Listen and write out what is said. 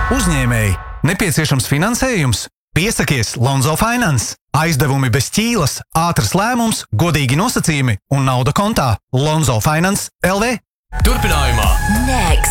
Uzņēmēji, nepieciešams finansējums? Piesakies Lonzo Finance. Aizdevumi bez ķīlas, ātrs lēmums, godīgi nosacījumi un nauda kontā. Lonzo Finance LV. Turpinājumā. Next.